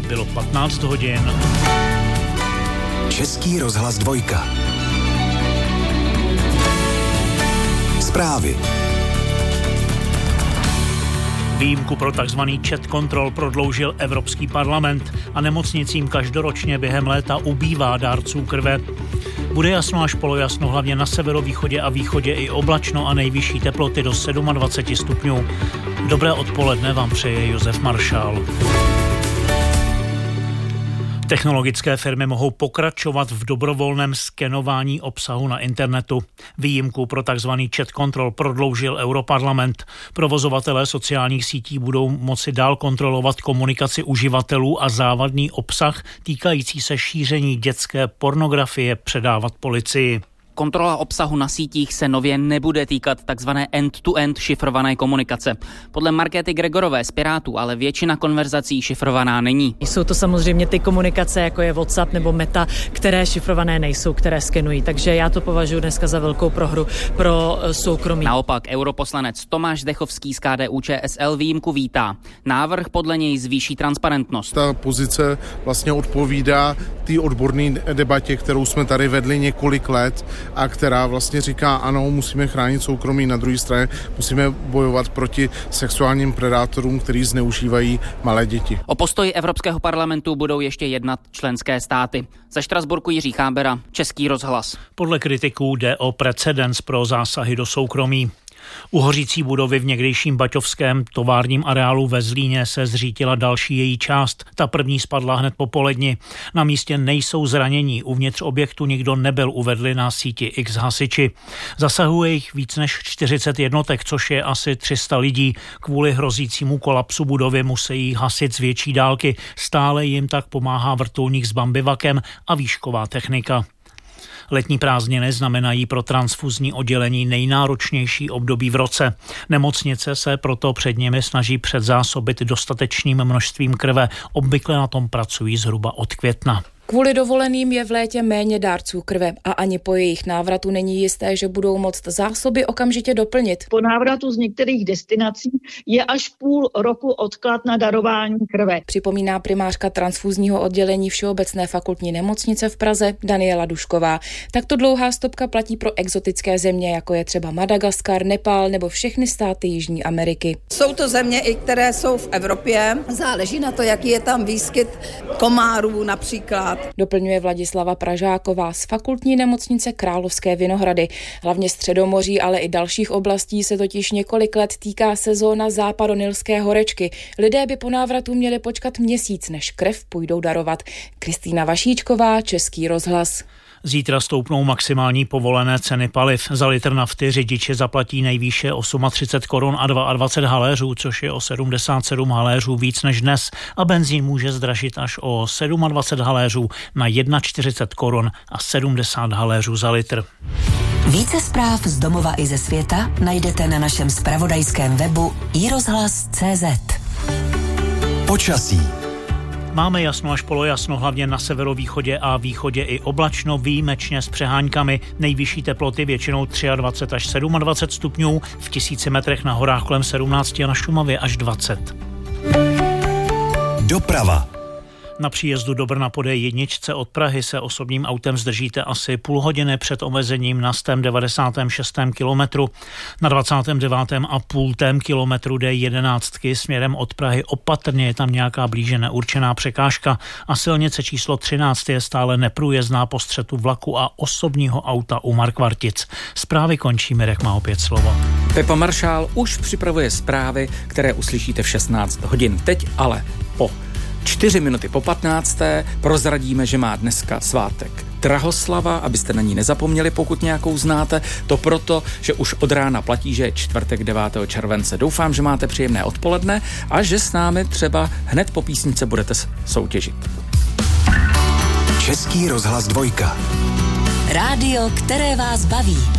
bylo 15 hodin. Český rozhlas 2. Zprávy. Výjimku pro tzv. Chat control prodloužil Evropský parlament a nemocnicím každoročně během léta ubývá dárců krve. Bude jasno až polojasno, hlavně na severovýchodě a východě i oblačno a nejvyšší teploty do 27 stupňů. Dobré odpoledne vám přeje Josef Maršál. Technologické firmy mohou pokračovat v dobrovolném skenování obsahu na internetu. Výjimku pro tzv. Chat control prodloužil Europarlament. Provozovatelé sociálních sítí budou moci dál kontrolovat komunikaci uživatelů a závadný obsah týkající se šíření dětské pornografie předávat policii. Kontrola obsahu na sítích se nově nebude týkat takzvané end-to-end šifrované komunikace. Podle Markéty Gregorové z Pirátů ale většina konverzací šifrovaná není. Jsou to samozřejmě ty komunikace, jako je WhatsApp nebo Meta, které šifrované nejsou, které skenují. Takže já to považuji dneska za velkou prohru pro soukromí. Naopak europoslanec Tomáš Zdechovský z KDU-ČSL výjimku vítá. Návrh podle něj zvýší transparentnost. Ta pozice vlastně odpovídá té odborné debatě, kterou jsme tady vedli několik let, a která vlastně říká, ano, musíme chránit soukromí, na druhé straně musíme bojovat proti sexuálním predátorům, kteří zneužívají malé děti. O postoji Evropského parlamentu budou ještě jednat členské státy. Ze Štrasburku Jiří Chábera, Český rozhlas. Podle kritiků jde o precedens pro zásahy do soukromí. U hořící budovy v někdejším baťovském továrním areálu ve Zlíně se zřítila další její část. Ta první spadla hned po poledni. Na místě nejsou zranění. Uvnitř objektu nikdo nebyl, uvedli na síti X hasiči. Zasahuje jich víc než 40 jednotek, což je asi 300 lidí. Kvůli hrozícímu kolapsu budovy musí hasit z větší dálky. Stále jim tak pomáhá vrtulník s bambivakem a výšková technika. Letní prázdniny znamenají pro transfuzní oddělení nejnáročnější období v roce. Nemocnice se proto před nimi snaží předzásobit dostatečným množstvím krve. Obvykle na tom pracují zhruba od května. Kvůli dovoleným je v létě méně dárců krve a ani po jejich návratu není jisté, že budou moct zásoby okamžitě doplnit. Po návratu z některých destinací je až půl roku odklad na darování krve. Připomíná primářka transfuzního oddělení Všeobecné fakultní nemocnice v Praze Daniela Dušková. Takto dlouhá stopka platí pro exotické země, jako je třeba Madagaskar, Nepál nebo všechny státy Jižní Ameriky. Jsou to země, i které jsou v Evropě. Záleží na to, jaký je tam výskyt komárů například. Doplňuje Vladislava Pražáková z fakultní nemocnice Královské Vinohrady. Hlavně Středomoří, ale i dalších oblastí se totiž několik let týká sezóna západonilské horečky. Lidé by po návratu měli počkat měsíc, než krev půjdou darovat. Kristýna Vašíčková, Český rozhlas. Zítra stoupnou maximální povolené ceny paliv. Za litr nafty řidiči zaplatí nejvýše 38 korun a 22 haléřů, což je o 77 haléřů víc než dnes. A benzín může zdražit až o 27 haléřů na 41 korun a 70 haléřů za litr. Více zpráv z domova i ze světa najdete na našem zpravodajském webu iRozhlas.cz. Počasí. Máme jasno až polojasno, hlavně na severovýchodě a východě i oblačno, výjimečně s přeháňkami. Nejvyšší teploty většinou 23 až 27 stupňů, v 1000 metrech na horách kolem 17 a na Šumavě až 20. Doprava. Na příjezdu do Brna po D1 od Prahy se osobním autem zdržíte asi půl hodiny před omezením na 196. kilometru. Na 29,5. kilometru D11 směrem od Prahy opatrně je tam nějaká blíže neurčená překážka a silnice číslo 13 je stále neprůjezdná po střetu vlaku a osobního auta u Markvartic. Zprávy končí, Mirek má opět slovo. Pepa Maršál už připravuje zprávy, které uslyšíte v 16 hodin. Teď ale po 4 minuty po 15. prozradíme, že má dneska svátek Drahoslava, abyste na ní nezapomněli, pokud nějakou znáte. To proto, že už od rána platí, že je čtvrtek 9. července. Doufám, že máte příjemné odpoledne a že s námi třeba hned po písničce budete soutěžit. Český rozhlas 2. Rádio, které vás baví.